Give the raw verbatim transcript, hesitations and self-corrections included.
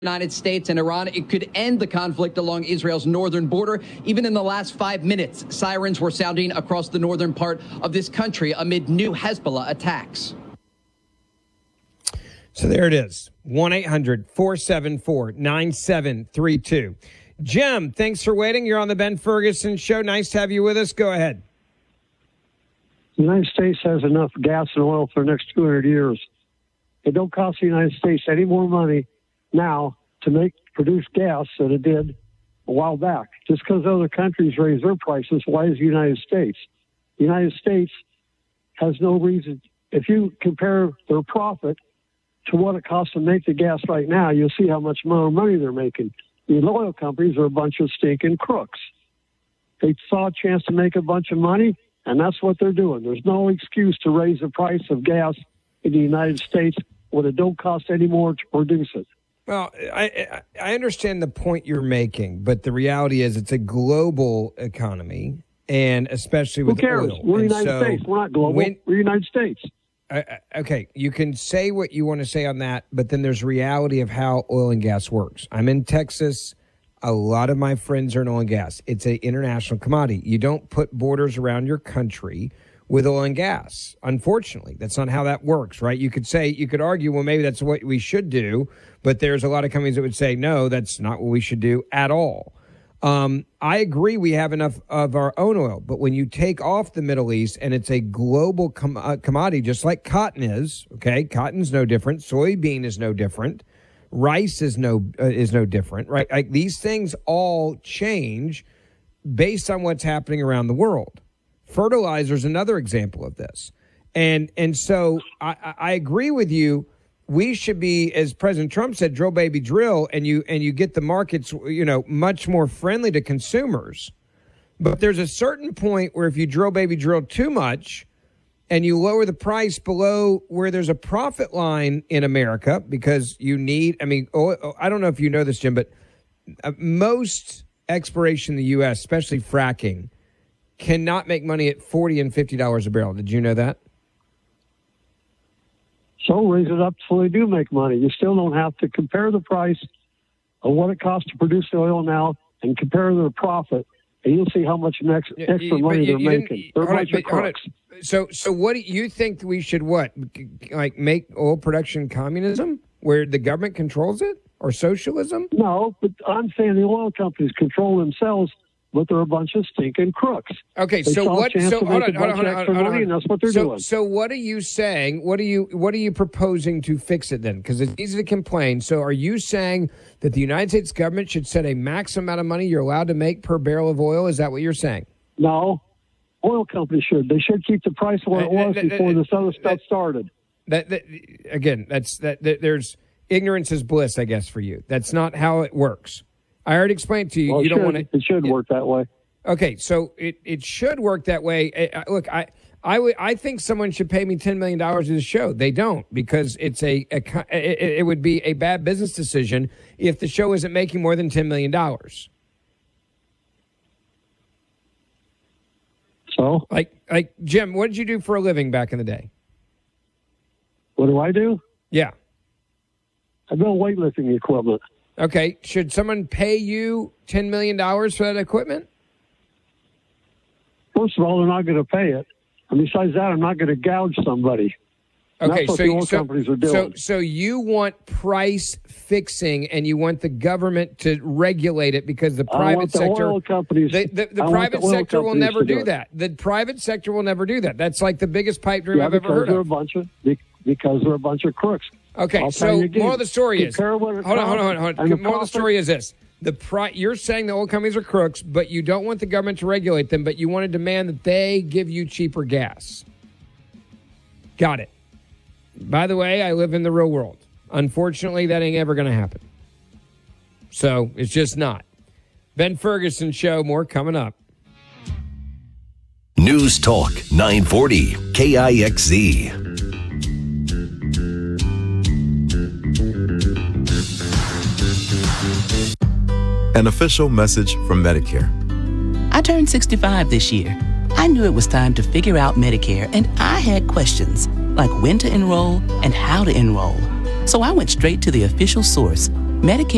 United States and Iran. It could end the conflict along Israel's northern border. Even in the last five minutes, sirens were sounding across the northern part of this country amid new Hezbollah attacks. So there it is, one eight hundred four seven four nine seven three two. Jim, thanks for waiting. You're on the Ben Ferguson Show. Nice to have you with us. Go ahead. The United States has enough gas and oil for the next two hundred years. It don't cost the United States any more money now to make produce gas than it did a while back. Just because other countries raise their prices, why is the United States? The United States has no reason. If you compare their profit to what it costs to make the gas right now, you'll see how much more money they're making. The oil companies are a bunch of stinking crooks. They saw a chance to make a bunch of money, and that's what they're doing. There's no excuse to raise the price of gas in the United States when it don't cost any more to produce it. Well, I I understand the point you're making, but the reality is it's a global economy, and especially with Who cares? oil. We're the And United so States. We're not global. when- We're the United States. I- I- okay, you can say what you want to say on that, but then there's reality of how oil and gas works. I'm in Texas. A lot of my friends are in oil and gas. It's an international commodity. You don't put borders around your country with oil and gas. Unfortunately, that's not how that works, right? You could say, you could argue, well, maybe that's what we should do, but there's a lot of companies that would say, no, that's not what we should do at all. Um, I agree we have enough of our own oil, but when you take off the Middle East and it's a global com- uh, commodity, just like cotton is, okay? Cotton's no different. Soybean is no different. Rice is no uh, is no different, right? Like these things all change based on what's happening around the world. Fertilizer is another example of this. And and so I, I agree with you. We should be, as President Trump said, drill, baby, drill, and you and you get the markets, you know, much more friendly to consumers. But there's a certain point where if you drill, baby, drill too much and you lower the price below where there's a profit line in America because you need, I mean, oh, I don't know if you know this, Jim, but most exploration in the U S, especially fracking, cannot make money at forty and fifty dollars a barrel. Did you know that? So raise it up so they do make money. You still don't have to compare the price of what it costs to produce the oil now and compare their profit, and you'll see how much next, extra you, money you, they're you making. They're a bunch of crooks. So, so what do you think we should what like make oil production communism where the government controls it, or socialism? No, but I'm saying the oil companies control themselves, but they're a bunch of stinking crooks. Okay, they so saw what? A chance So to hold make on, a hold bunch on, of hold extra on, hold money, on. and that's what they're so, doing. So, what are you saying? What are you What are you proposing to fix it then? Because it's easy to complain. So, are you saying that the United States government should set a max amount of money you're allowed to make per barrel of oil? Is that what you're saying? No, oil companies should. They should keep the price where it was that, that, before that, this other stuff that, started. That, that again, that's that, that. There's ignorance is bliss, I guess, for you. That's not how it works. I already explained to you. Well, you it don't should, want to. It should work that way. Okay, so it, it should work that way. Uh, look, I I would I think someone should pay me ten million dollars to the show. They don't, because it's a, a it, it would be a bad business decision if the show isn't making more than ten million dollars. So, like like Jim, what did you do for a living back in the day? What do I do? Yeah. I build weightlifting equipment. Okay, should someone pay you ten million dollars for that equipment? First of all, they're not going to pay it. And besides that, I'm not going to gouge somebody. And Okay, that's what so, the oil so, companies are doing. so so you want price fixing, and you want the government to regulate it because the I private want the sector, oil companies, the, the, the I want private the oil sector will companies never to do do it. that. The private sector will never do that. That's like the biggest pipe dream yeah, I've ever because heard they're of. a bunch of because they're a bunch of crooks. Okay, I'll so tell you again, more of the story is compare hold what on, it hold on, hold on, costs hold on. and the More of the profit- story is this: the pri- you're saying the oil companies are crooks, but you don't want the government to regulate them, but you want to demand that they give you cheaper gas. Got it. By the way, I live in the real world. Unfortunately, that ain't ever going to happen. So it's just not. Ben Ferguson Show, more coming up. News Talk nine forty K I X Z. An official message from Medicare. I turned sixty-five this year. I knew it was time to figure out Medicare, and I had questions, like when to enroll and how to enroll. So I went straight to the official source, Medicare.